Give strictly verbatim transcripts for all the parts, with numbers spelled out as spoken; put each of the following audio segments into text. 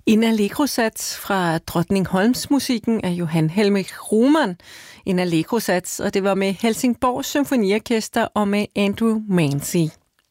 En Allegro-sats fra Drottningholms-musikken af Johann Helmich Ruhmann. En Allegro-sats, og det var med Helsingborgs Symfoniorkester og med Andrew Mancy.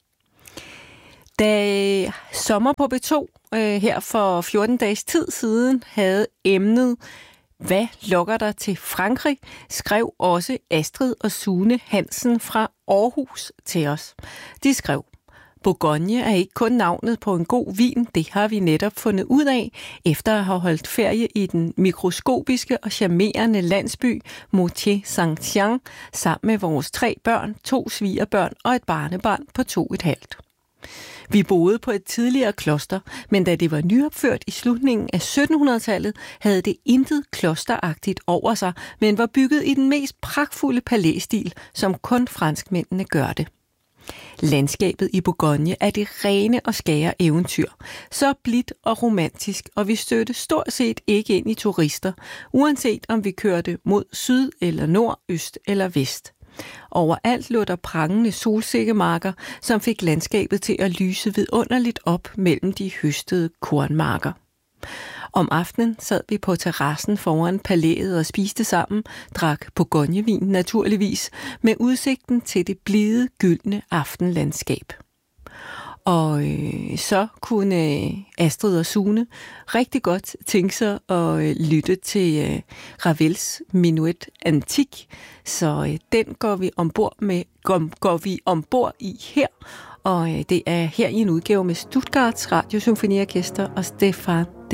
Da Sommer på B to øh, her for fjorten dages tid siden havde emnet "Hvad lokker dig til Frankrig?", skrev også Astrid og Sune Hansen fra Aarhus til os. De skrev: Bourgogne er ikke kun navnet på en god vin, det har vi netop fundet ud af, efter at have holdt ferie i den mikroskopiske og charmerende landsby Moutier-Saint-Jean, sammen med vores tre børn, to svigerbørn og et barnebarn på to et halvt. Vi boede på et tidligere kloster, men da det var nyopført i slutningen af syttenhundredetallet, havde det intet klosteragtigt over sig, men var bygget i den mest pragtfulde palæstil, som kun franskmændene gør det. Landskabet i Bourgogne er det rene og skære eventyr, så blidt og romantisk, og vi stødte stort set ikke ind i turister, uanset om vi kørte mod syd eller nord, øst eller vest. Overalt lå der prangende solsikkemarker, som fik landskabet til at lyse vidunderligt op mellem de høstede kornmarker. Om aftenen sad vi på terrassen foran palæet og spiste sammen, drak bourgognevin naturligvis, med udsigten til det blide, gyldne aftenlandskab. Og øh, så kunne Astrid og Sune rigtig godt tænke sig at øh, lytte til øh, Ravels Menuet Antique, så øh, den går vi ombord med går, går vi ombord i her, og øh, det er her i en udgave med Stuttgarts Radiosymfoniorkester og Stefan